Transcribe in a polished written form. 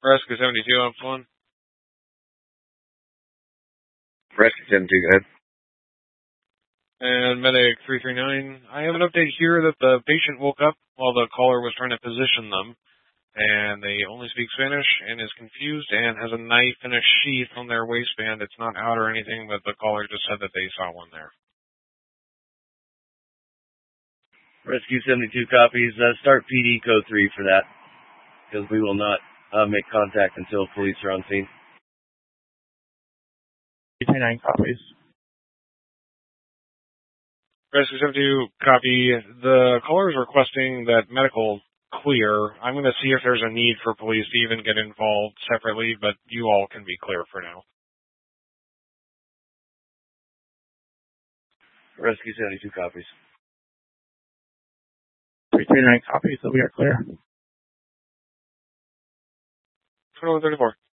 Rescue 72 on phone. Rescue 72, go ahead. And Medic 339, I have an update here that the patient woke up while the caller was trying to position them, and they only speak Spanish and is confused and has a knife in a sheath on their waistband. It's not out or anything, but the caller just said that they saw one there. Rescue 72 copies. Start PD code 3 for that, because we will not make contact until police are on scene. 39 copies. Rescue 72 copy. The caller is requesting that medical clear. I'm going to see if there's a need for police to even get involved separately, but you all can be clear for now. Rescue 72 copies. 339 copies, so we are clear. 2134.